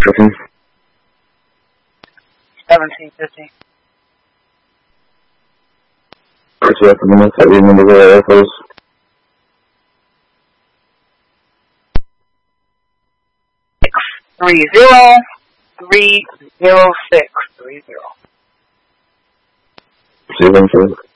trucking. 1750. Purchase at the minute, that we number where air goes. 630-30630. 7